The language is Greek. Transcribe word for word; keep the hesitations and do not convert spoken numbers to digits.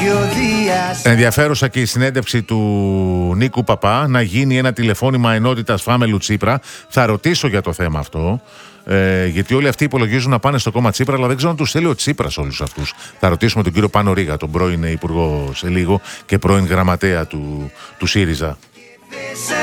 Ενδιαφέρουσα και η συνέντευξη του Νίκου Παπά, να γίνει ένα τηλεφώνημα ενότητας Φάμελου Τσίπρα. Θα ρωτήσω για το θέμα αυτό. Ε, γιατί όλοι αυτοί υπολογίζουν να πάνε στο κόμμα Τσίπρα, αλλά δεν ξέρω αν τους θέλει ο Τσίπρας όλους αυτούς. Θα ρωτήσουμε τον κύριο Πάνο Ρίγα, τον πρώην υπουργό σε λίγο και πρώην γραμματέα του, του ΣΥΡΙΖΑ.